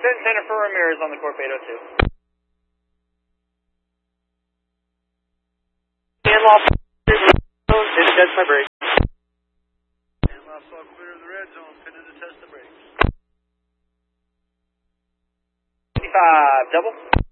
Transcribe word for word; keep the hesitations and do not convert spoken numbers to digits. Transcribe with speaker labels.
Speaker 1: Send center for Ramirez on the Corp eight oh two. Handoff, didn't test my brakes.
Speaker 2: Handoff saw clear of the red zone, fitted to test the brakes.
Speaker 1: fifty-five, double.